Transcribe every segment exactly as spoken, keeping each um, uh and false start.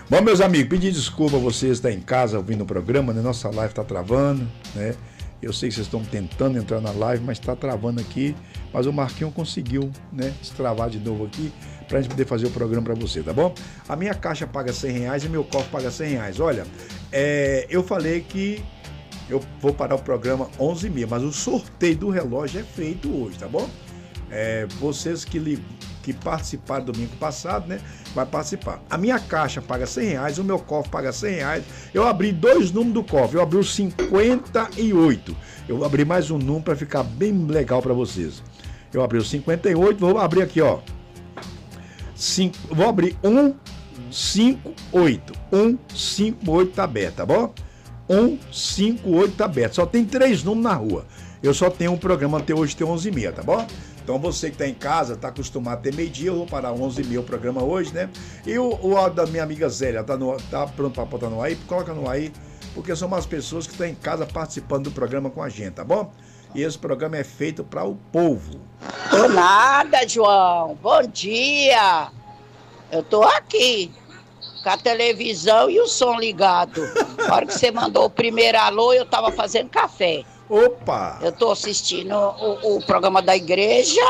Bom, meus amigos, pedir desculpa a vocês que estão em casa ouvindo o programa, né? Nossa live está travando, né? Eu sei que vocês estão tentando entrar na live, mas está travando aqui. Mas o Marquinhos conseguiu, né, destravar de novo aqui para a gente poder fazer o programa para você, tá bom? A minha caixa paga cem reais e meu cofre paga cem reais. Olha, é, eu falei que eu vou parar o programa onze e meia, mas o sorteio do relógio é feito hoje, tá bom? É, vocês que, li, que participaram domingo passado, né, vai participar. A minha caixa paga cem reais, o meu cofre paga cem reais. Eu abri dois números do cofre, eu abri o cinquenta e oito. Eu vou abrir mais um número para ficar bem legal para vocês. Eu abri o cinquenta e oito, vou abrir aqui, ó. Cinco, vou abrir um cinco oito. um cinco oito tá aberto, tá bom? um cinco oito tá aberto. Só tem três números na rua. Eu só tenho um programa até hoje, tem onze e meia, tá bom? Então você que tá em casa, tá acostumado a ter meio-dia, eu vou parar onze e meia o programa hoje, né? E o, o áudio da minha amiga Zélia, tá, no, tá pronto pra botar no ar aí? Coloca no ar aí, porque são umas pessoas que estão em casa participando do programa com a gente, tá bom? E esse programa é feito para o povo. Tô nada, João. Bom dia. Eu tô aqui, com a televisão e o som ligado. Na hora que você mandou o primeiro alô, eu tava fazendo café. Opa! Eu tô assistindo o, o programa da igreja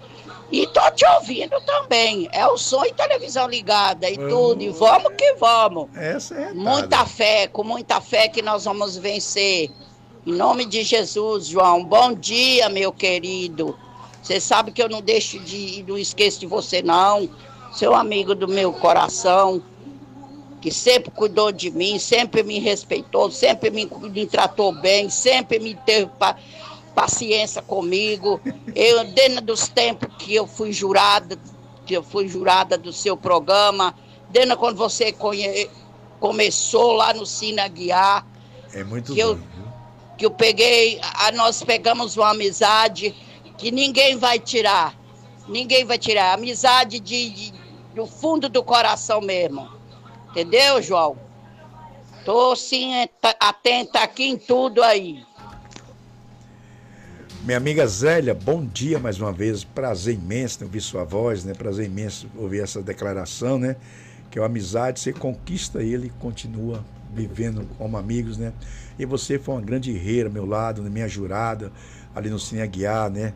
e tô te ouvindo também. É o som e televisão ligada e tudo. E vamos que vamos. Essa é muita fé, com muita fé que nós vamos vencer. Em nome de Jesus, João. Bom dia, meu querido. Você sabe que eu não deixo de, não esqueço de você, não. Seu amigo do meu coração, que sempre cuidou de mim, sempre me respeitou, sempre me, me tratou bem, sempre me teve pa, paciência comigo. Eu, dentro dos tempos que eu fui jurada, que eu fui jurada do seu programa, desde quando você conhe, começou lá no Cine Aguiar. É muito que eu, que eu peguei, a, nós pegamos uma amizade que ninguém vai tirar. Ninguém vai tirar. Amizade de, de, do fundo do coração mesmo. Entendeu, João? Tô sim atenta aqui em tudo aí. Minha amiga Zélia, bom dia mais uma vez. Prazer imenso ouvir sua voz, né? Prazer imenso ouvir essa declaração, né? Que a amizade, você conquista ele e continua vivendo como amigos, né? E você foi uma grande guerreira ao meu lado, né? Minha jurada, ali no Cine Aguiar, né?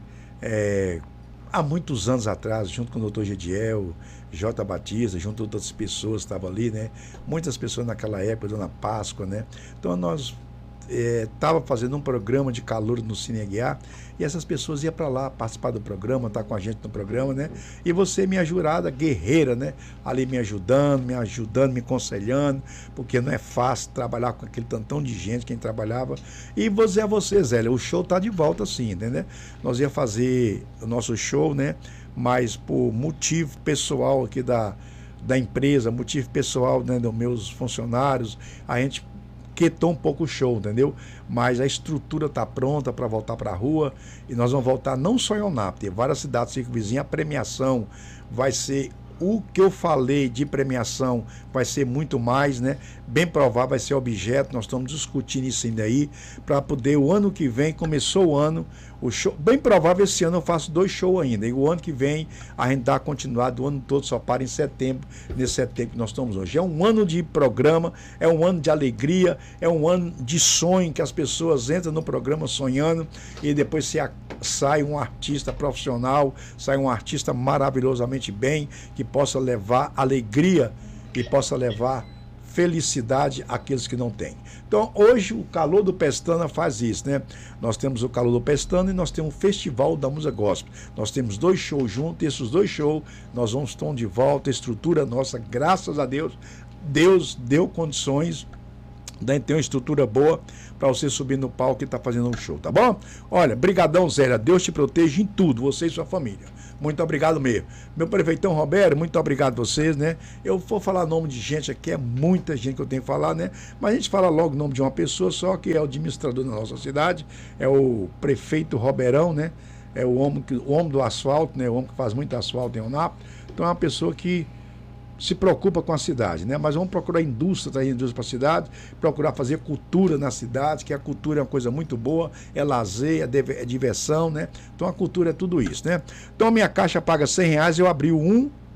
É, há muitos anos atrás, junto com o doutor Gediel, J. Batista, junto com outras pessoas que estavam ali, né? Muitas pessoas naquela época, Dona Páscoa, né? Então nós estava é, fazendo um programa de calor no Cine Aguiar e essas pessoas iam para lá participar do programa, estar tá com a gente no programa, né? E você, minha jurada, guerreira, né? Ali me ajudando, me ajudando, me aconselhando, porque não é fácil trabalhar com aquele tantão de gente, quem trabalhava. E você é você, Zélia, o show tá de volta sim, entendeu? Nós ia fazer o nosso show, né? Mas por motivo pessoal aqui da, da empresa, motivo pessoal, né, dos meus funcionários, a gente quietou um pouco o show, entendeu? Mas a estrutura está pronta para voltar para a rua e nós vamos voltar não só em Onápolis, tem várias cidades circunvizinhas, a premiação vai ser o que eu falei de premiação, vai ser muito mais, né? Bem provável, vai ser objeto, nós estamos discutindo isso ainda aí, para poder o ano que vem, começou o ano, o show, bem provável esse ano eu faço dois shows ainda, e o ano que vem a gente dá continuidade, o ano todo só para em setembro, nesse setembro que nós estamos hoje. É um ano de programa, é um ano de alegria, é um ano de sonho, que as pessoas entram no programa sonhando e depois se a, sai um artista profissional, sai um artista maravilhosamente bem, que possa levar alegria e possa levar felicidade àqueles que não têm. Então, hoje, o Calor do Pestana faz isso, né? Nós temos o Calor do Pestana e nós temos o Festival da Música Gospel. Nós temos dois shows juntos, e esses dois shows nós vamos estar de volta, a estrutura nossa, graças a Deus, Deus deu condições, né? Tem uma estrutura boa para você subir no palco e estar tá fazendo um show, tá bom? Olha, brigadão, Zélia, Deus te proteja em tudo, você e sua família. Muito obrigado mesmo. Meu prefeitão Roberto, muito obrigado a vocês, né? Eu vou falar nome de gente aqui, é muita gente que eu tenho que falar, né? Mas a gente fala logo o nome de uma pessoa só, que é o administrador da nossa cidade, é o prefeito Roberão, né? É o homem, que, o homem do asfalto, né? O homem que faz muito asfalto em Onápolis. Então é uma pessoa que se preocupa com a cidade, né? Mas vamos procurar indústria, trazer indústria para a cidade, procurar fazer cultura na cidade, que a cultura é uma coisa muito boa, é lazer, é diversão, né? Então a cultura é tudo isso, né? Então a minha caixa paga cem reais, eu abri o um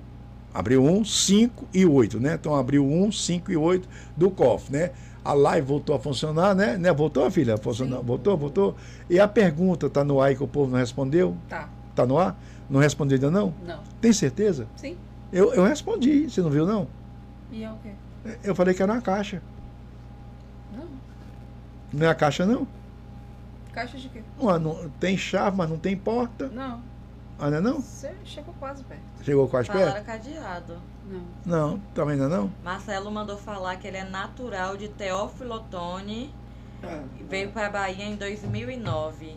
Abriu um, cinco e oito, né? Então abriu um, cinco e oito do cofre, né? A live voltou a funcionar, né? né? Voltou, filha? Funcionou? Voltou, voltou. E a pergunta tá no ar aí que o povo não respondeu? Tá. Tá no ar? Não respondeu ainda não? Não. Tem certeza? Sim. Eu, eu respondi, você não viu não? E é o quê? Eu falei que era uma caixa. Não. Não é a caixa não? Caixa de quê? Ué, não tem chave, mas não tem porta. Não. Ah, não é não? Você chegou quase perto. Chegou quase Falaram perto? cadeado. Não. Não, também ainda não? Marcelo mandou falar que ele é natural de Teófilo Otoni. Veio para a Bahia em dois mil e nove.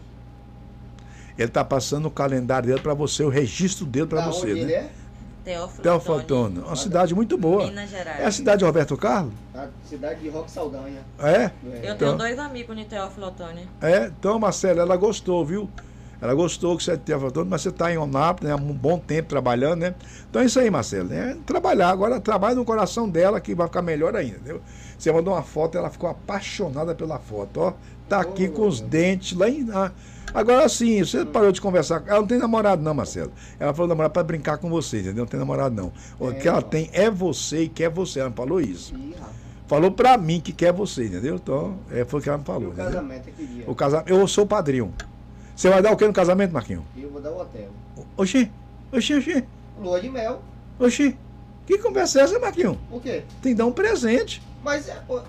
Ele tá passando o calendário dele para você, o registro dele para Da você, onde né? ele é? Teófilo Teófilo Otoni, Otoni, uma cidade muito boa. Minas Gerais. É a cidade de Roberto Carlos? A cidade de Roque Saldanha. É? É. Eu Então- tenho dois amigos de Teófilo Otoni. É, então, Marcela, ela gostou, viu? Ela gostou que você tenha falado, mas você está em Onápolis, né? Há um bom tempo trabalhando, né? Então é isso aí, Marcela, né? Trabalhar. Agora trabalha no coração dela que vai ficar melhor ainda, entendeu? Você mandou uma foto, ela ficou apaixonada pela foto, ó. Tá aqui com os dentes lá em. ah, Agora sim, você parou de conversar. Ela não tem namorado, não, Marcelo. Ela falou namorado para brincar com você, entendeu? Não tem namorado, não. O É, que ela ó. tem é você e quer você. Ela não falou isso. Ih, rapaz. Falou pra mim que quer você, entendeu? Então, é, foi o que ela me E falou. o entendeu? casamento é que dia? O casamento. Eu sou o padrinho. Você vai dar o que no casamento, Marquinhos? Eu vou dar o hotel. Oxi, oxi, oxi, Lua de mel. oxi. Que conversa é essa, Marquinhos? Por quê? Tem que dar um presente. Mas é, pô,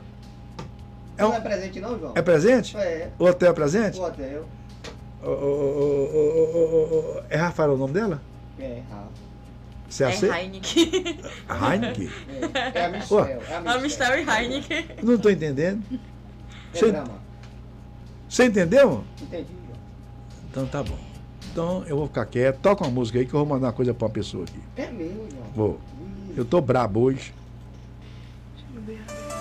É, não um- é presente não, João? é presente? É, O hotel é presente? o hotel. Ô, ô, ô, ô, ô, ô, ô, É Rafael o nome dela? É, Rafa. Você É aceita? Heineken. Heineken? É, é a Michelle. É A Mistério e Heineken. Não tô entendendo. É Você, drama. você entendeu? Entendi, João. Então tá bom. Então eu vou ficar quieto. Toca uma música aí que eu vou mandar uma coisa pra uma pessoa aqui. É mesmo, João. Vou. Ih, Eu tô brabo hoje. Deixa eu ver.